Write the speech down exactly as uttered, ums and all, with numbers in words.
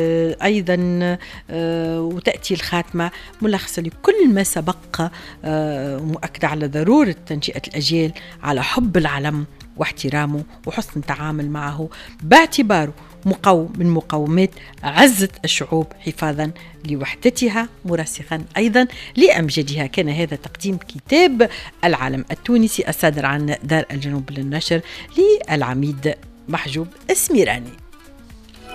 أيضا وتأتي الخاتمة ملخصة لكل ما سبق، مؤكدة على ضرورة تنشئة الأجيال على حب العلم واحترامه وحسن التعامل معه، باعتباره مقوم من مقومات عزة الشعوب حفاظا لوحدتها مرسخا أيضا لأمجدها. كان هذا تقديم كتاب العالم التونسي الصادر عن دار الجنوب للنشر للعميد محجوب السميراني.